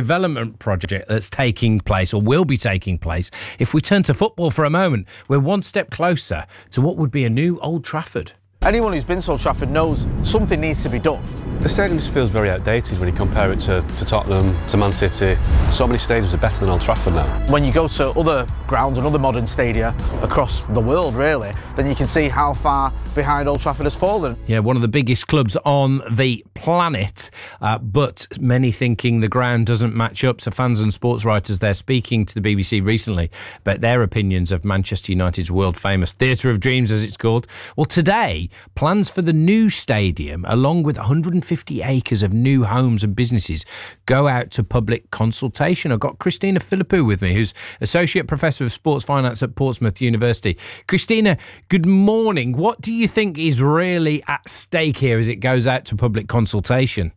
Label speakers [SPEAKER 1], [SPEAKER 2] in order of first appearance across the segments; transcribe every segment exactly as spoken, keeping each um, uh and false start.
[SPEAKER 1] redevelopment project that's taking place or will be taking place. If we turn to football for a moment, we're one step closer to what would be a new Old Trafford.
[SPEAKER 2] Anyone who's been to Old Trafford knows something needs to be done.
[SPEAKER 3] The stadium just feels very outdated when you compare it to, to Tottenham, to Man City. So many stadiums are better than Old Trafford now.
[SPEAKER 2] When you go to other grounds and other modern stadia across the world, really, then you can see how far behind Old Trafford has fallen.
[SPEAKER 1] Yeah, one of the biggest clubs on the planet, uh, but many thinking the ground doesn't match up. So fans and sports writers there speaking to the B B C recently about their opinions of Manchester United's world-famous Theatre of Dreams, as it's called. Well, today, plans for the new stadium, along with one hundred fifty acres of new homes and businesses, go out to public consultation. I've got Christina Philippou with me, who's Associate Professor of Sports Finance at Portsmouth University. Christina, good morning. What do you think is really at stake here as it goes out to public consultation?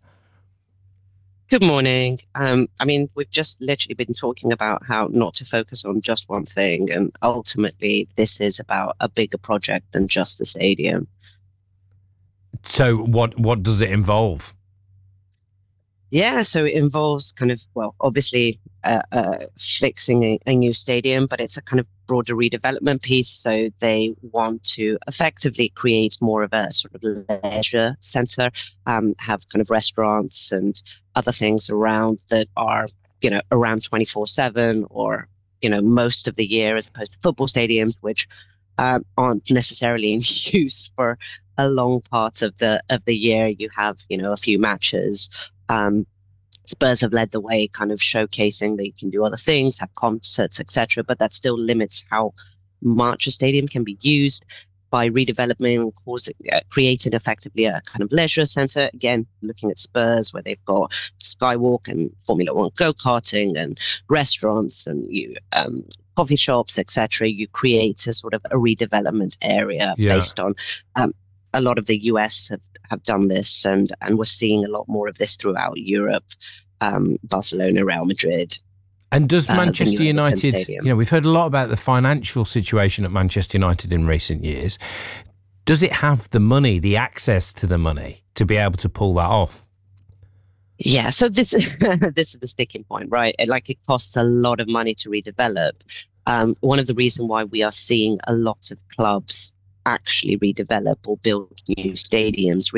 [SPEAKER 4] Good morning. Um, I mean, we've just literally been talking about how not to focus on just one thing, and ultimately this is about a bigger project than just the stadium.
[SPEAKER 1] So what what does it involve?
[SPEAKER 4] Yeah, so it involves kind of, well, obviously uh, uh, fixing a, a new stadium, but it's a kind of broader redevelopment piece. So they want to effectively create more of a sort of leisure centre, um, have kind of restaurants and other things around that are, you know, around twenty-four seven or, you know, most of the year, as opposed to football stadiums, which um, aren't necessarily in use for a long part of the of the year. You have, you know, a few matches. Um, Spurs have led the way, kind of showcasing that you can do other things, have concerts, et cetera. But that still limits how much a stadium can be used. By redevelopment, causing, uh, creating effectively a kind of leisure centre. Again, looking at Spurs, where they've got Skywalk and Formula One go-karting and restaurants and you um, coffee shops, et cetera. You create a sort of a redevelopment area yeah. based on. Um, a lot of the U S have, have done this, and and we're seeing a lot more of this throughout Europe. Um, Barcelona, Real Madrid.
[SPEAKER 1] And does Manchester uh, United, you know, we've heard a lot about the financial situation at Manchester United in recent years. Does it have the money, the access to the money to be able to pull that off?
[SPEAKER 4] Yeah, so this, this is the sticking point, right? It, like it costs a lot of money to redevelop. Um, one of the reasons why we are seeing a lot of clubs actually redevelop or build new stadiums